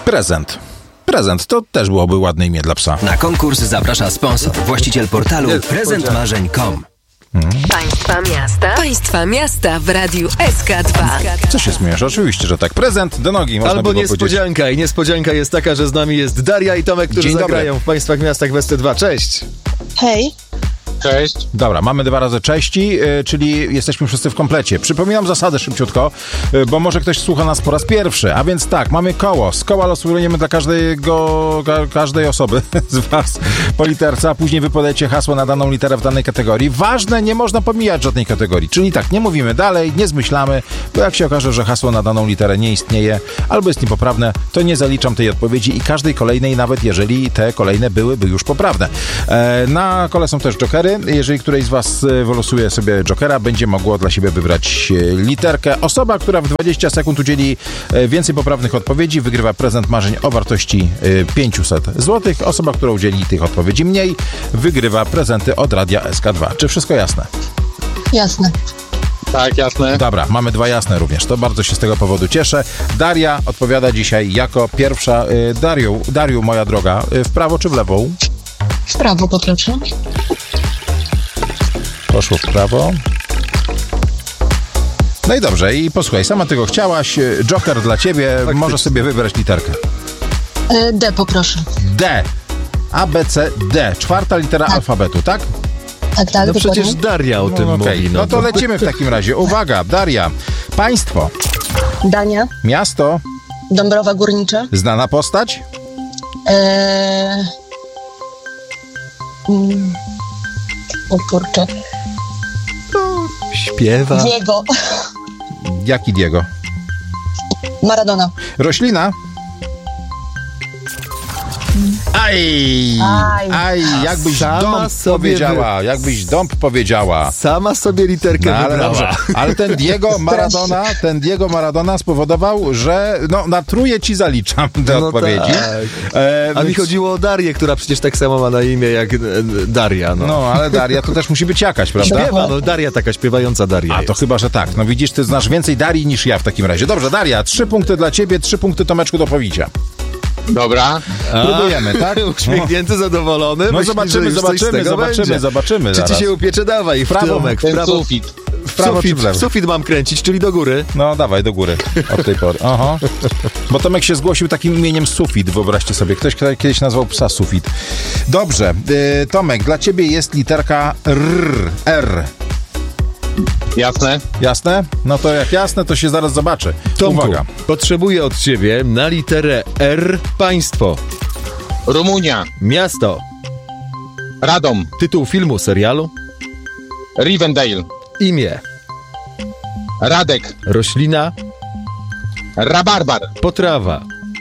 Prezent to też byłoby ładne imię dla psa. Na konkurs zaprasza sponsor, właściciel portalu prezentmarzeń.com. Państwa miasta w Radiu SK2. Co się śmiejesz? Oczywiście, że tak. Prezent do nogi, można Albo by niespodzianka. powiedzieć. I niespodzianka jest taka, że z nami jest Daria i Tomek, którzy Dzień dobry. zagrają w Państwach Miastach w SC2. Cześć! Hej. Cześć. Dobra, mamy 2 razy cześci, czyli jesteśmy wszyscy w komplecie. Przypominam zasadę szybciutko, bo może ktoś słucha nas po raz pierwszy. A więc tak, mamy koło. Z koła losujemy dla każdej osoby z was po literce, a później wy podajecie hasło na daną literę w danej kategorii. Ważne, nie można pomijać żadnej kategorii. Czyli tak, nie mówimy dalej, nie zmyślamy, bo jak się okaże, że hasło na daną literę nie istnieje albo jest niepoprawne, to nie zaliczam tej odpowiedzi i każdej kolejnej, nawet jeżeli te kolejne byłyby już poprawne. Na kole są też jokery. Jeżeli któreś z was wylosuje sobie jokera, będzie mogło dla siebie wybrać literkę. Osoba, która w 20 sekund udzieli więcej poprawnych odpowiedzi, wygrywa prezent marzeń o wartości 500 zł. Osoba, która udzieli tych odpowiedzi mniej, wygrywa prezenty od Radia SK2. Czy wszystko jasne? Jasne. Tak, jasne. Dobra, mamy 2 jasne również. To bardzo się z tego powodu cieszę. Daria odpowiada dzisiaj jako pierwsza. Dariu, moja droga, w prawo czy w lewo? W prawo poproszę. Poszło w prawo. No i dobrze, i posłuchaj, sama tego chciałaś, joker dla ciebie, możesz sobie wybrać literkę. D poproszę. D. A, B, C, D. 4. litera alfabetu, tak? Tak, No dokładnie. przecież Daria o tym Okej. mówi. No to lecimy w takim razie. Uwaga, Daria. Państwo. Dania. Miasto. Dąbrowa Górnicza. Znana postać. O kurczę. Śpiewa. Diego. Jaki Diego? Maradona. Roślina. Aj, jakbyś Sama dąb sobie powiedziała, jakbyś dąb powiedziała. Sama sobie literkę No, ale wybrała. dobrze. Ale ten Diego Maradona spowodował, że na trójkę ci zaliczam do odpowiedzi. Tak. A mi Więc- chodziło o Darię, która przecież tak samo ma na imię jak Daria. No, ale Daria to też musi być jakaś, prawda? Śpiewa, Daria, taka śpiewająca Daria A, to jest. chyba, że tak. No widzisz, ty znasz więcej Darii niż ja w takim razie. Dobrze, Daria, 3 punkty dla ciebie, 3 punkty Tomeczku do powicia. Dobra. Próbujemy, tak? Uśmiechnięty, zadowolony. No Myśli, że już coś z tego będzie. zobaczymy Czy ci zaraz. się upiecze? Dawaj, w prawo, Tomek, w Ten prawo. sufit. W prawo czy w lewo? W sufit mam kręcić, czyli do góry. No, dawaj, do góry. Od tej pory. Aha. Bo Tomek się zgłosił takim imieniem Sufit, wyobraźcie sobie. Ktoś kiedyś nazwał psa Sufit. Dobrze. Tomek, dla ciebie jest literka R. Jasne. Jasne? No to jak jasne, to się zaraz zobaczy. Tomku, Uwaga. potrzebuję od ciebie na literę R państwo, Rumunia. miasto, Radom. tytuł filmu, serialu, Rivendale. imię, Radek. roślina, Rabarbar. potrawa,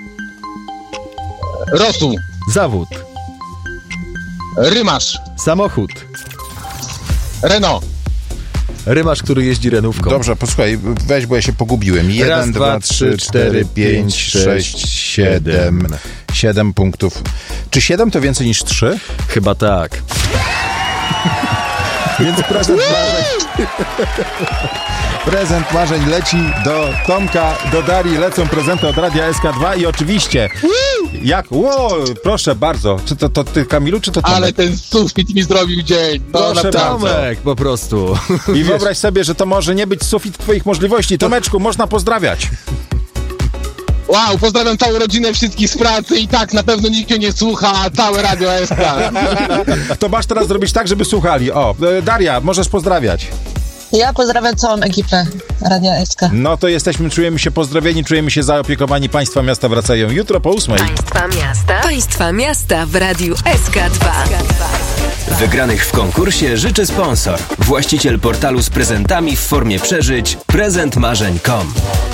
Rosół. zawód, Rymarz. samochód, Renault. rymarz, który jeździ renówką. Dobrze, posłuchaj, weź, bo ja się pogubiłem. 1, 2, 3, 4, 5, 6, 7. 7 punktów. Czy 7 to więcej niż 3? Chyba tak. Więc prezent marzeń leci do Tomka, do Darii, lecą prezenty od Radia SK2 i oczywiście proszę bardzo. Czy to ty, Kamilu, czy to Tomek? Ale ten sufit mi zrobił dzień. No, Proszę naprawdę. Tomek, po prostu. I wyobraź sobie, że to może nie być sufit twoich możliwości. Tomeczku, można pozdrawiać. Wow, pozdrawiam całą rodzinę, wszystkich z pracy i tak na pewno nikt mnie nie słucha, a całe Radio SK. To masz teraz zrobić tak, żeby słuchali. Daria, możesz pozdrawiać. Ja pozdrawiam całą ekipę Radia SK. No to czujemy się pozdrowieni, czujemy się zaopiekowani. Państwa miasta wracają jutro po 8. Państwa miasta w Radiu SK2. Wygranych w konkursie życzy sponsor, właściciel portalu z prezentami w formie przeżyć prezentmarzeń.com.